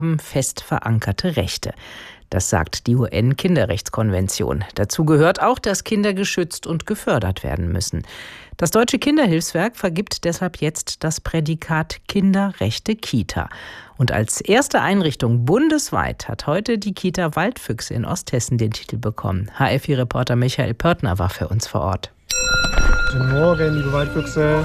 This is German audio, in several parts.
fest verankerte Rechte. Das sagt die UN-Kinderrechtskonvention. Dazu gehört auch, dass Kinder geschützt und gefördert werden müssen. Das Deutsche Kinderhilfswerk vergibt deshalb jetzt das Prädikat Kinderrechte Kita. Und als erste Einrichtung bundesweit hat heute die Kita Waldfüchse in Osthessen den Titel bekommen. HFI-Reporter Michael Pörtner war für uns vor Ort. Guten Morgen, liebe Waldfüchse.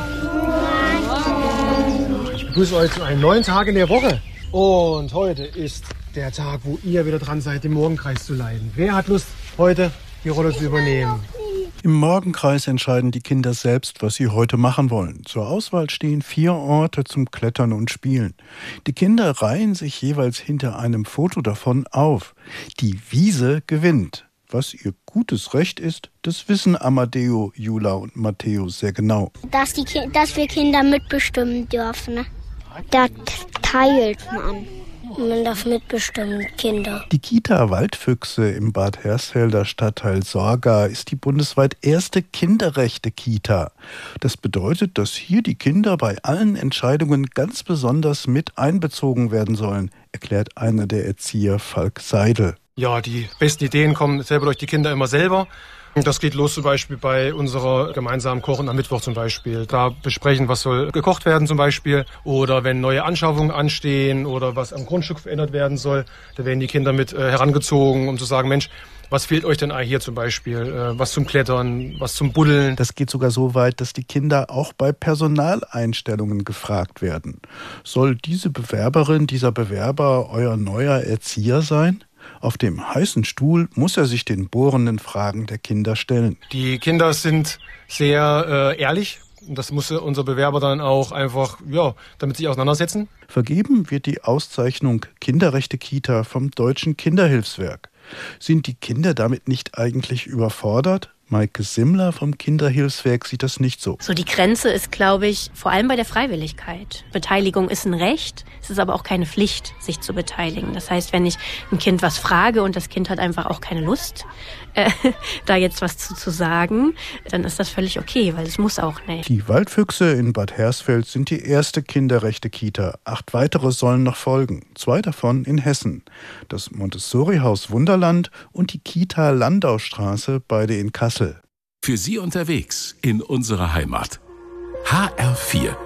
Ich begrüße euch zu einem neuen Tag in der Woche. Und heute ist der Tag, wo ihr wieder dran seid, den Morgenkreis zu leiten. Wer hat Lust, heute die Rolle zu übernehmen? Im Morgenkreis entscheiden die Kinder selbst, was sie heute machen wollen. Zur Auswahl stehen 4 Orte zum Klettern und Spielen. Die Kinder reihen sich jeweils hinter einem Foto davon auf. Die Wiese gewinnt. Was ihr gutes Recht ist, das wissen Amadeo, Jula und Matthäus sehr genau. Dass wir Kinder mitbestimmen dürfen. Da teilt man. Man darf mitbestimmen, Kinder. Die Kita Waldfüchse im Bad Hersfelder Stadtteil Sorga ist die bundesweit erste Kinderrechte-Kita. Das bedeutet, dass hier die Kinder bei allen Entscheidungen ganz besonders mit einbezogen werden sollen, erklärt einer der Erzieher, Falk Seidel. Ja, die besten Ideen kommen selber durch die Kinder immer selber. Das geht los zum Beispiel bei unserer gemeinsamen Kochen am Mittwoch zum Beispiel. Da besprechen, was soll gekocht werden zum Beispiel. Oder wenn neue Anschaffungen anstehen oder was am Grundstück verändert werden soll, da werden die Kinder mit herangezogen, um zu sagen, Mensch, was fehlt euch denn hier zum Beispiel? Was zum Klettern, was zum Buddeln? Das geht sogar so weit, dass die Kinder auch bei Personaleinstellungen gefragt werden. Soll diese Bewerberin, dieser Bewerber euer neuer Erzieher sein? Auf dem heißen Stuhl muss er sich den bohrenden Fragen der Kinder stellen. Die Kinder sind sehr ehrlich. Das muss unser Bewerber dann auch einfach, damit sich auseinandersetzen. Vergeben wird die Auszeichnung Kinderrechte Kita vom Deutschen Kinderhilfswerk. Sind die Kinder damit nicht eigentlich überfordert? Maike Simmler vom Kinderhilfswerk sieht das nicht so. So, die Grenze ist, glaube ich, vor allem bei der Freiwilligkeit. Beteiligung ist ein Recht, es ist aber auch keine Pflicht, sich zu beteiligen. Das heißt, wenn ich ein Kind was frage und das Kind hat einfach auch keine Lust, da jetzt was zu sagen, dann ist das völlig okay, weil es muss auch nicht. Die Waldfüchse in Bad Hersfeld sind die erste Kinderrechte-Kita. 8 weitere sollen noch folgen. 2 davon in Hessen. Das Montessori-Haus Wunderland und die Kita Landaustraße, beide in Kassel. Für Sie unterwegs in unserer Heimat. HR4